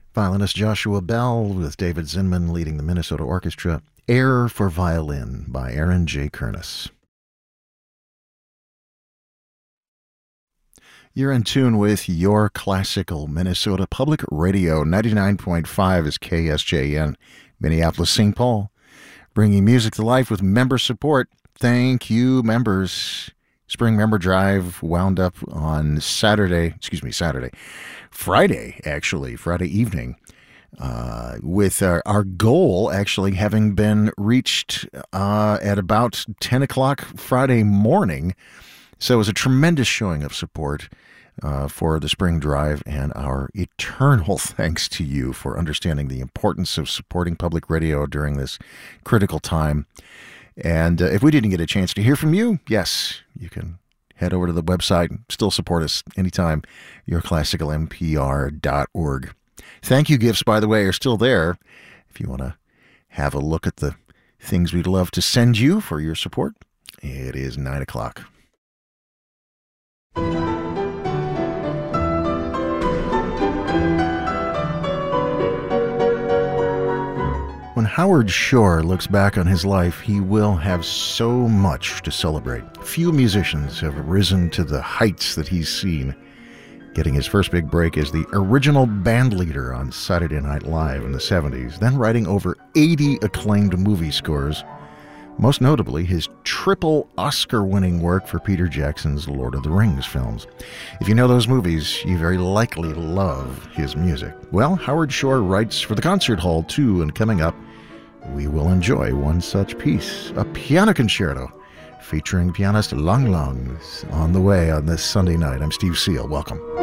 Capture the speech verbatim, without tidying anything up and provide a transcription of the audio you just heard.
Violinist Joshua Bell with David Zinman leading the Minnesota Orchestra. Air for Violin by Aaron J. Kernis. You're in tune with Your Classical Minnesota Public Radio. ninety-nine point five is K S J N, Minneapolis, Saint Paul. Bringing music to life with member support. Thank you, members. Spring Member Drive wound up on Saturday, excuse me, Saturday, Friday, actually, Friday evening, uh, with our, our goal actually having been reached uh, at about ten o'clock Friday morning. So it was a tremendous showing of support uh, for the Spring Drive, and our eternal thanks to you for understanding the importance of supporting public radio during this critical time. And uh, if we didn't get a chance to hear from you, yes, you can head over to the website, still support us anytime, your classical m p r dot org. Thank you gifts, by the way, are still there. If you want to have a look at the things we'd love to send you for your support, it is nine o'clock. When Howard Shore looks back on his life, he will have so much to celebrate. Few musicians have risen to the heights that he's seen, getting his first big break as the original band leader on Saturday Night Live in the seventies, then writing over eighty acclaimed movie scores, most notably his triple Oscar-winning work for Peter Jackson's Lord of the Rings films. If you know those movies, you very likely love his music. Well, Howard Shore writes for the Concert Hall, too, and coming up, we will enjoy one such piece, a piano concerto featuring pianist Lang Lang on the way on this Sunday night. I'm Steve Seal. Welcome.